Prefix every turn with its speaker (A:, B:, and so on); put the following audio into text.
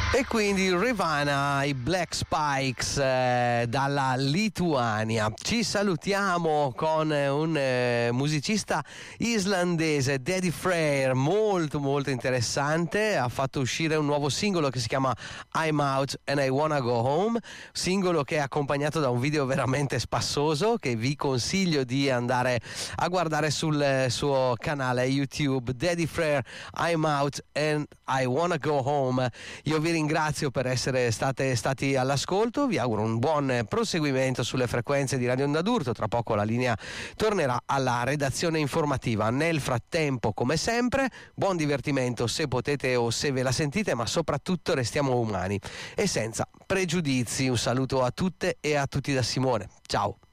A: E quindi Rivana, i Black Spikes dalla Lituania. Ci salutiamo con un musicista islandese, Daddy Freyr, molto molto interessante. Ha fatto uscire un nuovo singolo che si chiama I'm Out and I Wanna Go Home, singolo che è accompagnato da un video veramente spassoso che vi consiglio di andare a guardare sul suo canale YouTube. Daddy Freyr, I'm Out and I Wanna Go Home. Io vi ringrazio per essere stati all'ascolto, vi auguro un buon proseguimento sulle frequenze di Radio Onda d'Urto. Tra poco la linea tornerà alla redazione informativa. Nel frattempo, come sempre, buon divertimento se potete o se ve la sentite, ma soprattutto restiamo umani e senza pregiudizi. Un saluto a tutte e a tutti da Simone. Ciao.